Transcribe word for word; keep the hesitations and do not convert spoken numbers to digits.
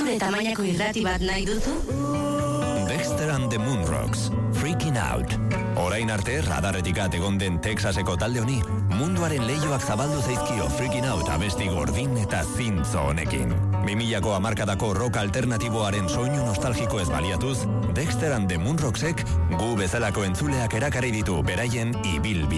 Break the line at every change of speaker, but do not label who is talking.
Zure tamainako irrati bat nahi duzu?
Dexter and the Moonrocks, Freaking Out. Orain arte, radarretik egon den Texaseko talde honi, munduaren leioak zabaldu zaizkio Freaking Out abesti gordin eta zintzo honekin. Bimilako hamarkadako rock alternatiboaren soinu nostalgiko ez baliatuz, Dexter and the Moonrocksek gu bezalako entzuleak erakarri ditu beraien ibilbide.